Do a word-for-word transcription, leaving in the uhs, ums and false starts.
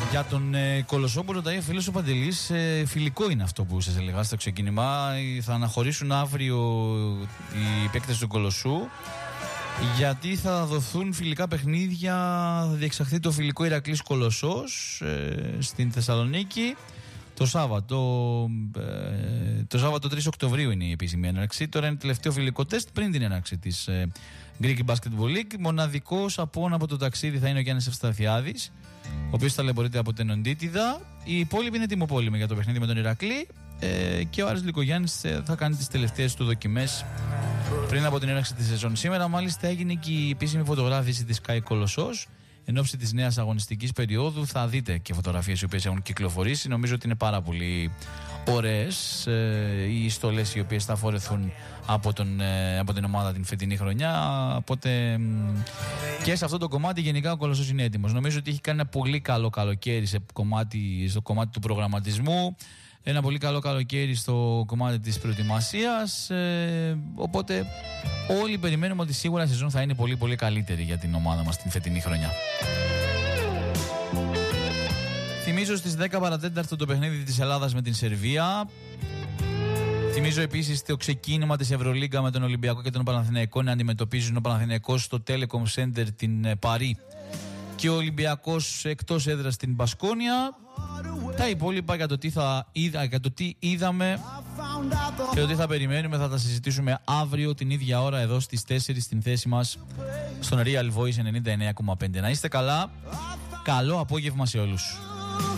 Για τον ε, Κολοσσό που ρωτάει ο φίλος ο Παντελής, ε, φιλικό είναι αυτό που σας έλεγα στο ξεκίνημα. Θα αναχωρήσουν αύριο οι παίκτες του Κολοσσού, γιατί θα δοθούν φιλικά παιχνίδια. Θα διεξαχθεί το φιλικό Ηρακλής Κολοσσός ε, στην Θεσσαλονίκη το Σάββατο. Ε, το Σάββατο τρεις Οκτωβρίου είναι η επίσημη έναρξη. Τώρα είναι το τελευταίο φιλικό τεστ πριν την έναρξη της ε, Greek Basketball League. Μοναδικός απόν από το ταξίδι θα είναι ο Γιάννης Ευσταθιάδης, ο οποίος ταλαιπωρείται από την Οντίτιδα. Η υπόλοιπη είναι τιμοπόλεμη για το παιχνίδι με τον Ηρακλή ε, και ο Άρης Λυκογιάννης ε, θα κάνει τις τελευταίες του δοκιμές πριν από την έναρξη της σεζόν. Σήμερα μάλιστα έγινε και η επίσημη φωτογράφηση της ΚΑΙ Κολοσσός εν ώψη της νέας αγωνιστικής περίοδου. Θα δείτε και φωτογραφίες οι οποίες έχουν κυκλοφορήσει. Νομίζω ότι είναι πάρα πολύ ωραίες ε, οι στολές οι οποίες θα φορεθούν από, τον, ε, από την ομάδα την φετινή χρονιά. Οπότε και σε αυτό το κομμάτι γενικά ο Κολοσσός είναι έτοιμος. Νομίζω ότι έχει κάνει ένα πολύ καλό καλοκαίρι σε κομμάτι, στο κομμάτι του προγραμματισμού. Ένα πολύ καλό καλοκαίρι στο κομμάτι της προετοιμασίας. Ε, οπότε όλοι περιμένουμε ότι σίγουρα η σεζόν θα είναι πολύ πολύ καλύτερη για την ομάδα μας την φετινή χρονιά. Θυμίζω στις δέκα παρατέταρτο το παιχνίδι της Ελλάδας με την Σερβία. Θυμίζω επίσης το ξεκίνημα της Ευρωλίγκα με τον Ολυμπιακό και τον Παναθηναϊκό να αντιμετωπίζουν ο Παναθηναϊκός στο Telecom Center την Παρί και ο Ολυμπιακός εκτός έδρας στην Μπασκόνια. Τα υπόλοιπα για το τι, θα είδα, για το τι είδαμε και το τι θα περιμένουμε θα τα συζητήσουμε αύριο την ίδια ώρα εδώ στις τέσσερις στην θέση μας στον Real Voice ενενήντα εννέα κόμμα πέντε. Να είστε καλά, καλό απόγευμα σε όλους.